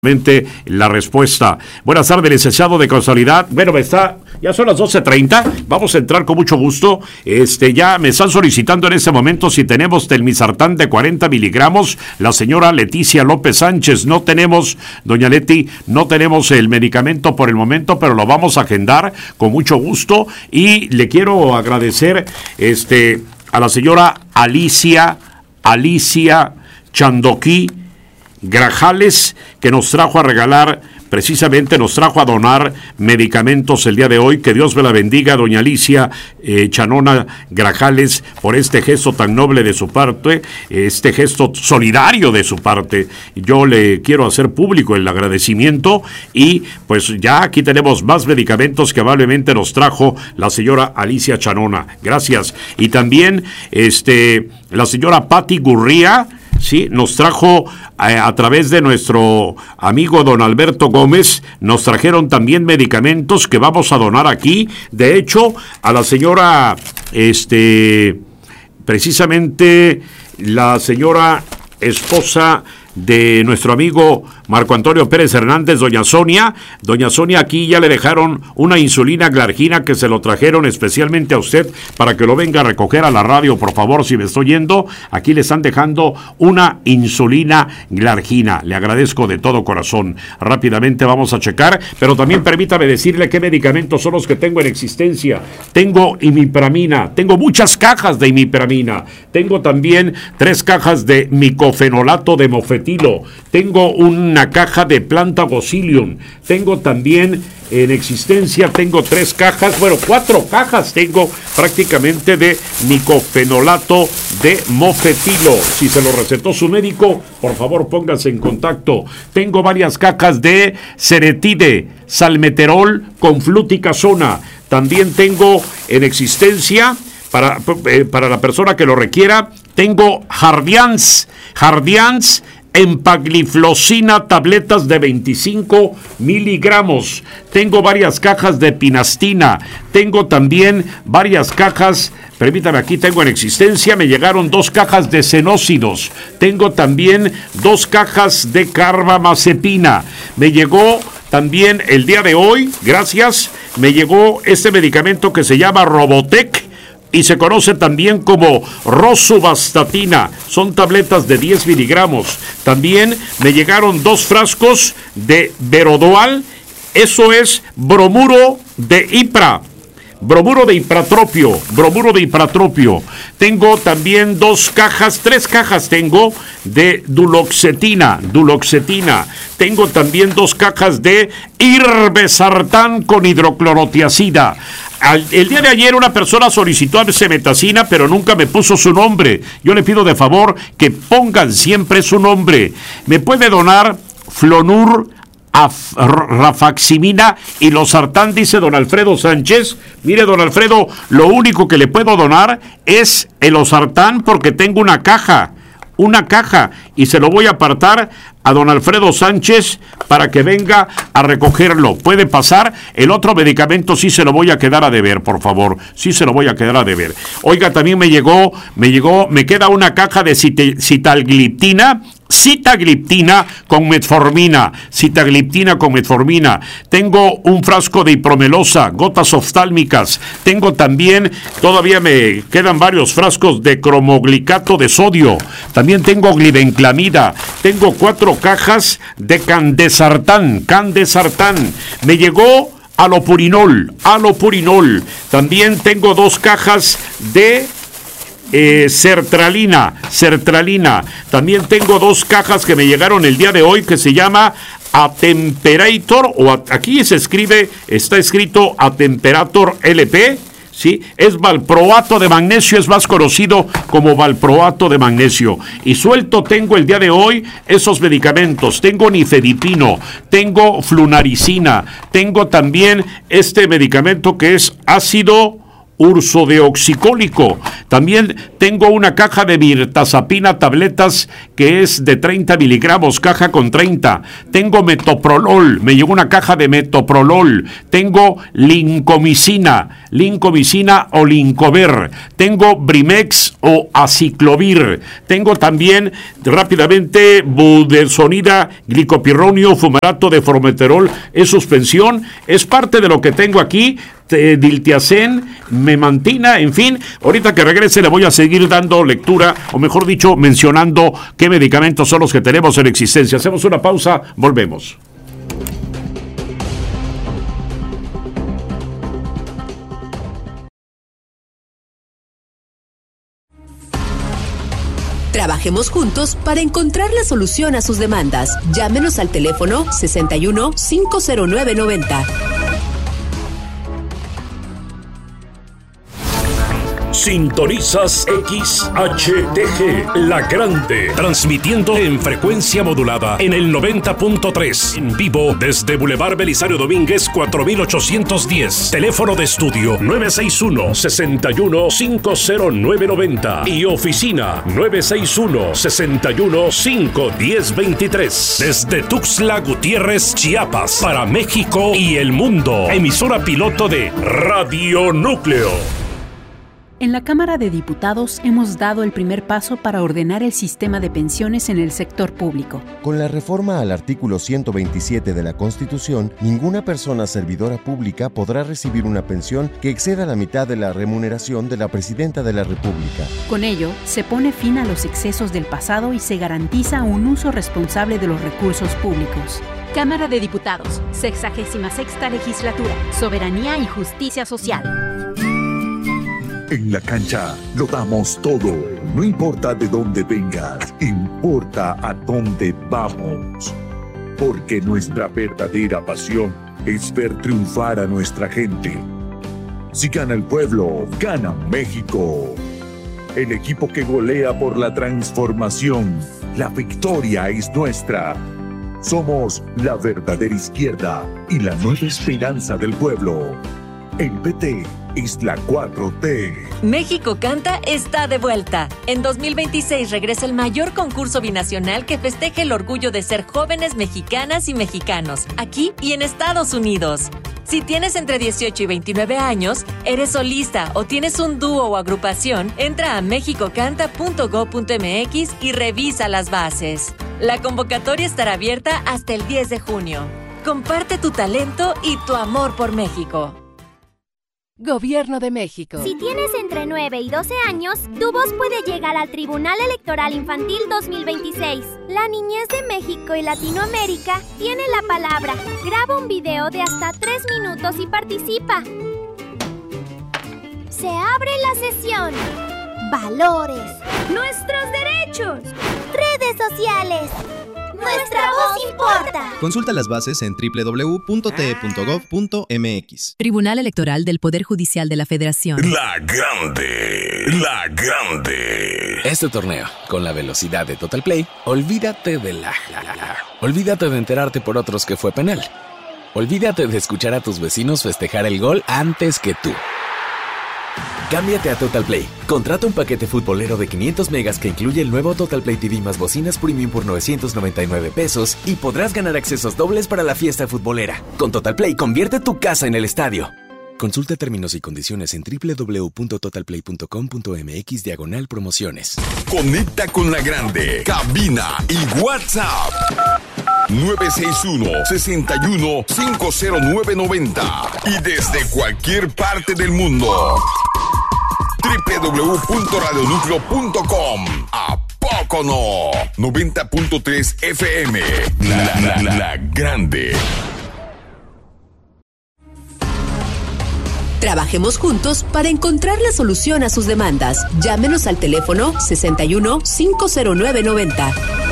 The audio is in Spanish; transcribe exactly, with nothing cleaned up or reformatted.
La respuesta. Buenas tardes, licenciado de causalidad. Bueno, me está, ya son las doce treinta. Vamos a entrar con mucho gusto. Este, ya me están solicitando en este momento si tenemos telmisartán de cuarenta miligramos. La señora Leticia López Sánchez. No tenemos, doña Leti, no tenemos el medicamento por el momento, pero lo vamos a agendar con mucho gusto. Y le quiero agradecer, este, a la señora Alicia, Alicia Chandoquí Grajales, que nos trajo a regalar, precisamente nos trajo a donar medicamentos el día de hoy. Que Dios me la bendiga, doña Alicia eh, Chanona Grajales, por este gesto tan noble de su parte, este gesto solidario de su parte. Yo le quiero hacer público el agradecimiento y pues ya aquí tenemos más medicamentos que amablemente nos trajo la señora Alicia Chanona. Gracias. Y también este la señora Patti Gurría, sí, nos trajo eh, a través de nuestro amigo don Alberto Gómez, nos trajeron también medicamentos que vamos a donar aquí. De hecho, a la señora, este, precisamente la señora esposa de nuestro amigo Marco Antonio Pérez Hernández, doña Sonia. Doña Sonia, aquí ya le dejaron una insulina Glargina que se lo trajeron especialmente a usted para que lo venga a recoger a la radio, por favor, si me estoy yendo. Aquí le están dejando una insulina Glargina. Le agradezco de todo corazón. Rápidamente vamos a checar, pero también permítame decirle qué medicamentos son los que tengo en existencia. Tengo imipramina, tengo muchas cajas de imipramina. Tengo también tres cajas de micofenolato de mofetilo. Tengo una caja de planta gosilium. Tengo también en existencia, tengo tres cajas, bueno, cuatro cajas tengo prácticamente de micofenolato de mofetilo. Si se lo recetó su médico, por favor pónganse en contacto. Tengo varias cajas de ceretide, salmeterol con fluticasona. También tengo en existencia, para, eh, para la persona que lo requiera, tengo Jardiance, Jardiance empagliflozina, tabletas de veinticinco miligramos. Tengo varias cajas de pinastina. Tengo también varias cajas, permítame, aquí tengo en existencia, me llegaron dos cajas de cenócidos. Tengo también dos cajas de carbamazepina. Me llegó también el día de hoy, gracias, me llegó este medicamento que se llama Robotec y se conoce también como rosuvastatina. Son tabletas de diez miligramos. También me llegaron dos frascos de Verodual. Eso es bromuro de ipra. Bromuro de ipratropio, bromuro de ipratropio. Tengo también dos cajas, tres cajas tengo de duloxetina, duloxetina. Tengo también dos cajas de irbesartán con hidroclorotiazida. Al, el día de ayer una persona solicitó arcemetacina, pero nunca me puso su nombre. Yo le pido de favor que pongan siempre su nombre. ¿Me puede donar Flonur, Af, rafaximina y losartán? Dice don Alfredo Sánchez. Mire, don Alfredo, lo único que le puedo donar es el losartán porque tengo una caja, una caja, y se lo voy a apartar a don Alfredo Sánchez para que venga a recogerlo. ¿Puede pasar? El otro medicamento sí se lo voy a quedar a deber, por favor. Sí se lo voy a quedar a deber. Oiga, también me llegó, me llegó, me queda una caja de cit- citalgliptina, Sitagliptina con metformina, Sitagliptina con metformina. Tengo un frasco de ipromelosa, gotas oftálmicas. Tengo también, todavía me quedan varios frascos de cromoglicato de sodio. También tengo glibenclamida. Tengo cuatro cajas de candesartán, candesartán. Me llegó alopurinol, alopurinol. También tengo dos cajas de Eh, sertralina, sertralina. También tengo dos cajas que me llegaron el día de hoy que se llama Atemperator, o a, aquí se escribe, está escrito Atemperator L P, ¿sí? Es valproato de magnesio, es más conocido como valproato de magnesio. Y suelto tengo el día de hoy esos medicamentos. Tengo nifedipino, tengo flunaricina, tengo también este medicamento que es ácido ursodeoxicólico. También tengo una caja de mirtazapina tabletas que es de treinta miligramos, caja con treinta. Tengo metoprolol, me llegó una caja de metoprolol. Tengo lincomicina, lincomicina o lincover. Tengo Brimex o aciclovir. Tengo también rápidamente budesonida, glicopirronio, fumarato de formoterol, es suspensión, es parte de lo que tengo aquí. Diltiazem, memantina, en fin, ahorita que regrese le voy a seguir dando lectura, o mejor dicho, mencionando qué medicamentos son los que tenemos en existencia. Hacemos una pausa, volvemos. Trabajemos juntos para encontrar la solución a sus demandas. Llámenos al teléfono sesenta y uno, cinco cero nueve, noventa. Sintonizas X H T G, La Grande, transmitiendo en frecuencia modulada en el noventa punto tres, en vivo desde Boulevard Belisario Domínguez cuatro mil ochocientos diez, teléfono de estudio nueve seis uno, seis uno, cinco cero nueve nueve cero y oficina nueve seis uno, seis uno, cinco uno cero dos tres, desde Tuxtla Gutiérrez, Chiapas, para México y el mundo, emisora piloto de Radio Núcleo. En la Cámara de Diputados hemos dado el primer paso para ordenar el sistema de pensiones en el sector público. Con la reforma al artículo ciento veintisiete de la Constitución, ninguna persona servidora pública podrá recibir una pensión que exceda la mitad de la remuneración de la Presidenta de la República. Con ello, se pone fin a los excesos del pasado y se garantiza un uso responsable de los recursos públicos. Cámara de Diputados, sexagésima sexta legislatura, soberanía y justicia social. En la cancha lo damos todo, no importa de dónde vengas, importa a dónde vamos. Porque nuestra verdadera pasión es ver triunfar a nuestra gente. Si gana el pueblo, gana México. El equipo que golea por la transformación, la victoria es nuestra. Somos la verdadera izquierda y la nueva esperanza del pueblo. El P T es la cuatro T. México Canta está de vuelta. En dos mil veintiséis regresa el mayor concurso binacional que festeje el orgullo de ser jóvenes mexicanas y mexicanos, aquí y en Estados Unidos. Si tienes entre dieciocho y veintinueve años, eres solista o tienes un dúo o agrupación, entra a mexico canta punto gob punto eme equis y revisa las bases. La convocatoria estará abierta hasta el diez de junio. Comparte tu talento y tu amor por México. Gobierno de México. Si tienes entre nueve y doce años, tu voz puede llegar al Tribunal Electoral Infantil dos mil veintiséis. La niñez de México y Latinoamérica tiene la palabra. Graba un video de hasta tres minutos y participa. Se abre la sesión. Valores. Nuestros derechos. Redes sociales. Nuestra voz importa. Consulta las bases en doble u doble u doble u punto t e punto gob punto eme equis. Tribunal Electoral del Poder Judicial de la Federación. La Grande, La Grande. Este torneo, con la velocidad de Total Play, olvídate de la... Olvídate de enterarte por otros que fue penal. Olvídate de escuchar a tus vecinos festejar el gol antes que tú. Cámbiate a Total Play. Contrata un paquete futbolero de quinientos megas que incluye el nuevo Total Play T V más bocinas premium por novecientos noventa y nueve pesos y podrás ganar accesos dobles para la fiesta futbolera. Con Total Play, convierte tu casa en el estadio. Consulta términos y condiciones en doble u doble u doble u punto total play punto com punto eme equis diagonal promociones. Conecta con La Grande, cabina y WhatsApp. nueve seis uno, seis uno, cinco cero nueve nueve cero y desde cualquier parte del mundo. doble u doble u doble u punto radio núcleo punto com. ¿A poco no? noventa punto tres F M. La, la, la, la Grande. Trabajemos juntos para encontrar la solución a sus demandas. Llámenos al teléfono sesenta y uno, cinco cero nueve, noventa.